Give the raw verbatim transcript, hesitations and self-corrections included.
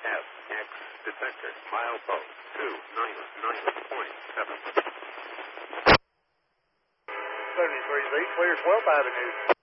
F X detector milepost two nine nine point seven. seventy-three Z, clear twelfth Avenue.